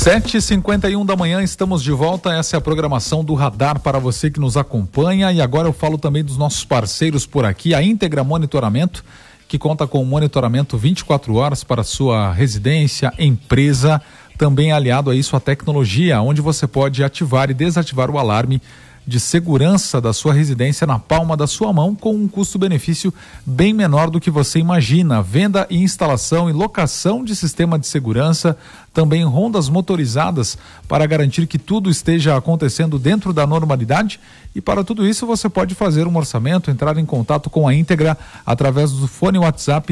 7h51 da manhã, estamos de volta. Essa é a programação do Radar para você que nos acompanha. E agora eu falo também dos nossos parceiros por aqui, a Íntegra Monitoramento, que conta com monitoramento 24 horas para sua residência, empresa, também aliado a isso a tecnologia, onde você pode ativar e desativar o alarme de segurança da sua residência na palma da sua mão, com um custo-benefício bem menor do que você imagina. Venda e instalação e locação de sistema de segurança, também rondas motorizadas para garantir que tudo esteja acontecendo dentro da normalidade. E para tudo isso você pode fazer um orçamento, entrar em contato com a Íntegra através do fone WhatsApp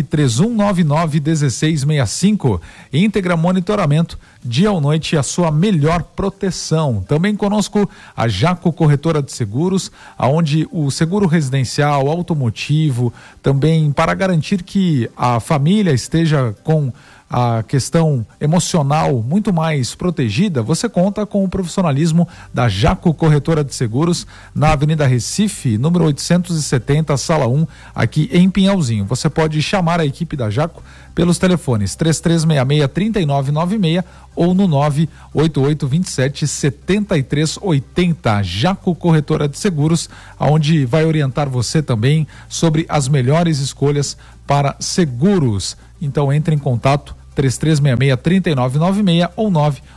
3199-1665. Íntegra Monitoramento, dia ou noite, a sua melhor proteção. Também conosco a Jaco Corretora de Seguros, aonde o seguro residencial, automotivo, também para garantir que a família esteja com a questão emocional muito mais protegida, você conta com o profissionalismo da Jaco Corretora de Seguros, na Avenida Recife, número 870, sala 1, aqui em Pinhalzinho. Você pode chamar a equipe da Jaco pelos telefones 3366-3996 ou no 98827-7380. Jaco Corretora de Seguros, onde vai orientar você também sobre as melhores escolhas para seguros. Então entre em contato 3366-3996 ou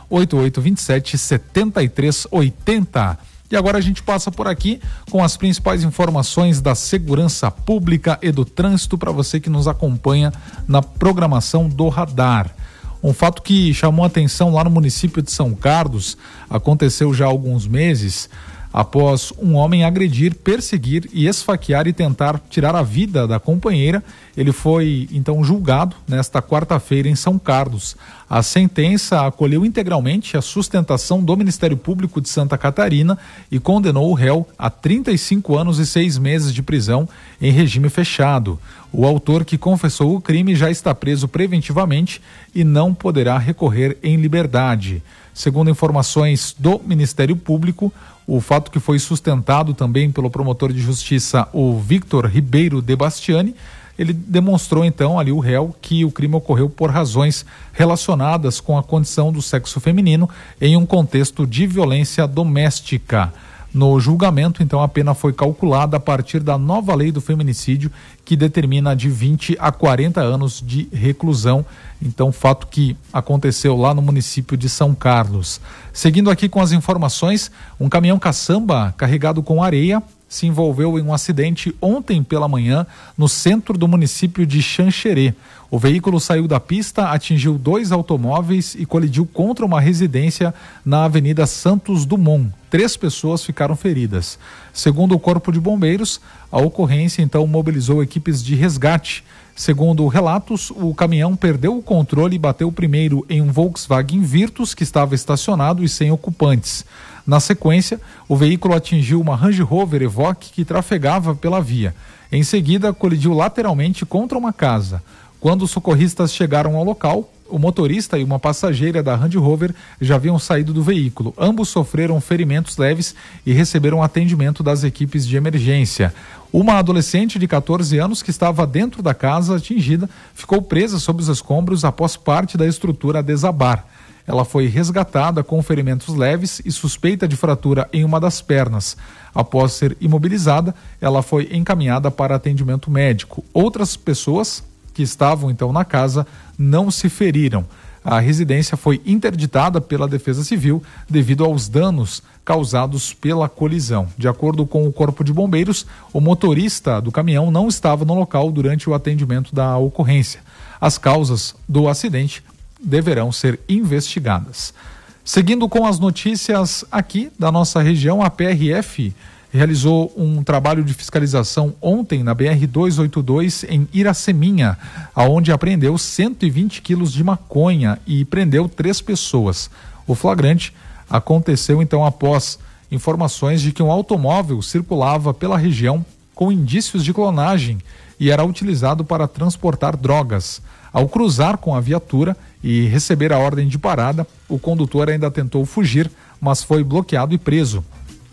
98827-7380. E agora a gente passa por aqui com as principais informações da segurança pública e do trânsito para você que nos acompanha na programação do Radar. Um fato que chamou a atenção lá no município de São Carlos, aconteceu já há alguns meses, após um homem agredir, perseguir e esfaquear e tentar tirar a vida da companheira. Ele foi então julgado nesta quarta-feira em São Carlos. A sentença acolheu integralmente a sustentação do Ministério Público de Santa Catarina e condenou o réu a 35 anos e 6 meses de prisão em regime fechado. O autor, que confessou o crime, já está preso preventivamente e não poderá recorrer em liberdade. Segundo informações do Ministério Público, o fato que foi sustentado também pelo promotor de justiça, o Victor Ribeiro de Bastiani, ele demonstrou então ali o réu que o crime ocorreu por razões relacionadas com a condição do sexo feminino em um contexto de violência doméstica. No julgamento, então, a pena foi calculada a partir da nova lei do feminicídio, que determina de 20 a 40 anos de reclusão. Então, fato que aconteceu lá no município de São Carlos. Seguindo aqui com as informações, um caminhão caçamba carregado com areia se envolveu em um acidente ontem pela manhã no centro do município de Xanxerê. O veículo saiu da pista, atingiu 2 automóveis e colidiu contra uma residência na Avenida Santos Dumont. 3 pessoas ficaram feridas. Segundo o Corpo de Bombeiros, a ocorrência então mobilizou equipes de resgate. Segundo relatos, o caminhão perdeu o controle e bateu primeiro em um Volkswagen Virtus que estava estacionado e sem ocupantes. Na sequência, o veículo atingiu uma Range Rover Evoque que trafegava pela via. Em seguida, colidiu lateralmente contra uma casa. Quando os socorristas chegaram ao local, o motorista e uma passageira da Range Rover já haviam saído do veículo. Ambos sofreram ferimentos leves e receberam atendimento das equipes de emergência. Uma adolescente de 14 anos que estava dentro da casa atingida ficou presa sob os escombros após parte da estrutura desabar. Ela foi resgatada com ferimentos leves e suspeita de fratura em uma das pernas. Após ser imobilizada, ela foi encaminhada para atendimento médico. Outras pessoas que estavam então na casa não se feriram. A residência foi interditada pela Defesa Civil devido aos danos causados pela colisão. De acordo com o Corpo de Bombeiros, o motorista do caminhão não estava no local durante o atendimento da ocorrência. As causas do acidente deverão ser investigadas. Seguindo com as notícias aqui da nossa região, a PRF realizou um trabalho de fiscalização ontem na BR-282 em Iraceminha, aonde apreendeu 120 quilos de maconha e prendeu 3 pessoas. O flagrante aconteceu então após informações de que um automóvel circulava pela região com indícios de clonagem e era utilizado para transportar drogas. Ao cruzar com a viatura e receber a ordem de parada, o condutor ainda tentou fugir, mas foi bloqueado e preso.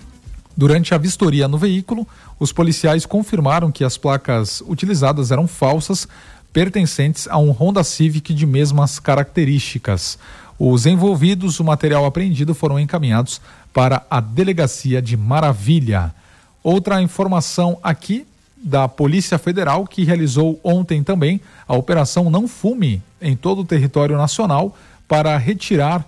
Durante a vistoria no veículo, os policiais confirmaram que as placas utilizadas eram falsas, pertencentes a um Honda Civic de mesmas características. Os envolvidos, o material apreendido, foram encaminhados para a Delegacia de Maravilha. Outra informação aqui da Polícia Federal, que realizou ontem também a Operação Não Fume em todo o território nacional para retirar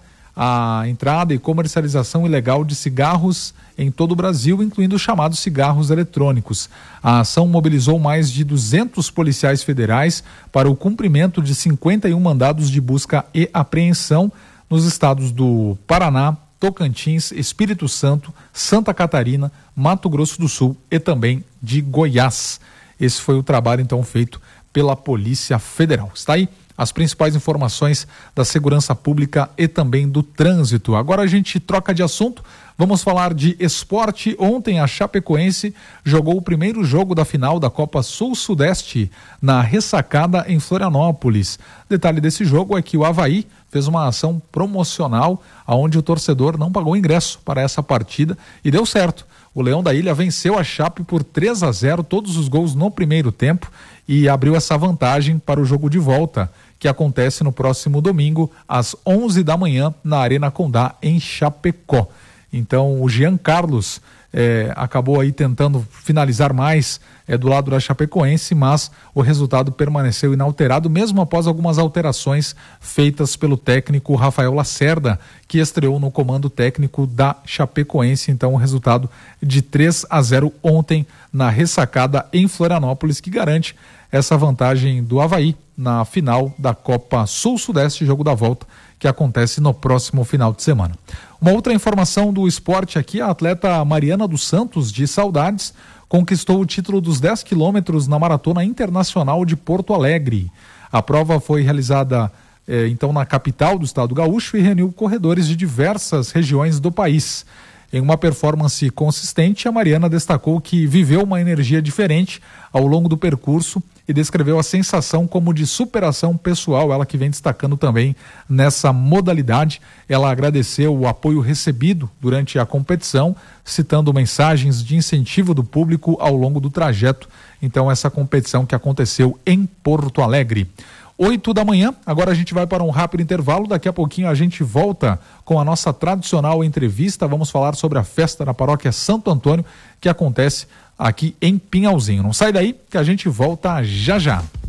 a entrada e comercialização ilegal de cigarros em todo o Brasil, incluindo os chamados cigarros eletrônicos. A ação mobilizou mais de 200 policiais federais para o cumprimento de 51 mandados de busca e apreensão nos estados do Paraná, Tocantins, Espírito Santo, Santa Catarina, Mato Grosso do Sul e também de Goiás. Esse foi o trabalho então feito pela Polícia Federal. Está aí as principais informações da segurança pública e também do trânsito. Agora a gente troca de assunto, vamos falar de esporte. Ontem a Chapecoense jogou o primeiro jogo da final da Copa Sul-Sudeste na Ressacada em Florianópolis. Detalhe desse jogo é que o Avaí fez uma ação promocional onde o torcedor não pagou ingresso para essa partida e deu certo. O Leão da Ilha venceu a Chape por 3-0, todos os gols no primeiro tempo, e abriu essa vantagem para o jogo de volta, que acontece no próximo domingo, às 11 da manhã, na Arena Condá, em Chapecó. Então, o Jean Carlos acabou aí tentando finalizar mais do lado da Chapecoense, mas o resultado permaneceu inalterado, mesmo após algumas alterações feitas pelo técnico Rafael Lacerda, que estreou no comando técnico da Chapecoense. Então, o resultado de 3-0 ontem na Ressacada em Florianópolis, que garante essa vantagem do Avaí na final da Copa Sul-Sudeste, jogo da volta, que acontece no próximo final de semana. Uma outra informação do esporte aqui, a atleta Mariana dos Santos, de Saudades, conquistou o título dos 10 quilômetros na Maratona Internacional de Porto Alegre. A prova foi realizada então na capital do estado gaúcho e reuniu corredores de diversas regiões do país. Em uma performance consistente, a Mariana destacou que viveu uma energia diferente ao longo do percurso e descreveu a sensação como de superação pessoal, ela que vem destacando também nessa modalidade. Ela agradeceu o apoio recebido durante a competição, citando mensagens de incentivo do público ao longo do trajeto. Então, essa competição que aconteceu em Porto Alegre. 8 da manhã, agora a gente vai para um rápido intervalo, daqui a pouquinho a gente volta com a nossa tradicional entrevista, vamos falar sobre a festa na paróquia Santo Antônio, que acontece aqui em Pinhalzinho. Não sai daí que a gente volta já já.